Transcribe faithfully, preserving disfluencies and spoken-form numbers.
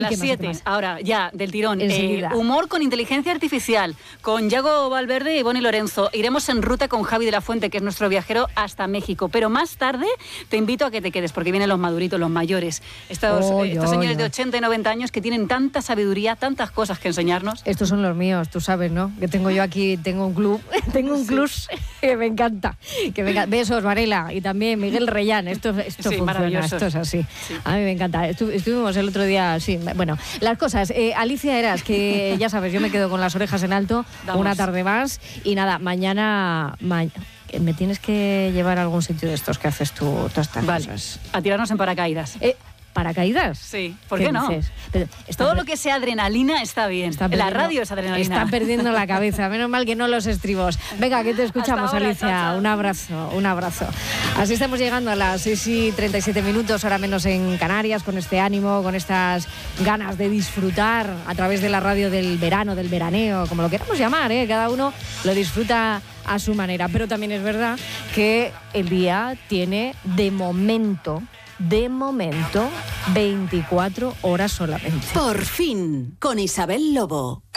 Las siete, ahora ya, del tirón. Eh, humor con inteligencia artificial, con Yago Valverde y Bonnie Lorenzo. Iremos en ruta con Javi de la Fuente, que es nuestro viajero, hasta México. Pero más tarde te invito a que te quedes, porque vienen los maduritos, los mayores. Estos, oh, estos yo, señores yo. de ochenta y noventa años que tienen tanta sabiduría, tantas cosas que enseñarnos. Estos son los míos, tú sabes, ¿no? Que tengo yo aquí, tengo un club, tengo un club sí. que me encanta. Que me encanta. Besos, Varela, y también Miguel Reyán. Esto, esto sí, funciona, esto es así. Sí. A mí me encanta. Estu- estuvimos el otro día, sí, bueno, las cosas. Eh, Alicia Eras, que ya sabes, yo me quedo con las orejas en alto Vamos. una tarde más. Y nada, mañana... Ma- me tienes que llevar a algún sitio de estos que haces tú, todas estas vale. cosas. A tirarnos en paracaídas. Eh, ¿Paracaídas? Sí, ¿por qué, qué no? Pero todo lo que sea adrenalina está bien. Está la radio es adrenalina. Está perdiendo la cabeza, menos mal que no los estribos. Venga, que te escuchamos, ahora, Alicia. chao, chao. Un abrazo, un abrazo. Así estamos llegando a las seis y treinta y siete minutos, ahora menos en Canarias, con este ánimo, con estas ganas de disfrutar a través de la radio del verano, del veraneo, como lo queramos llamar, ¿eh? Cada uno lo disfruta a su manera. Pero también es verdad que el día tiene, de momento, de momento, veinticuatro horas solamente. Por fin, con Isabel Lobo.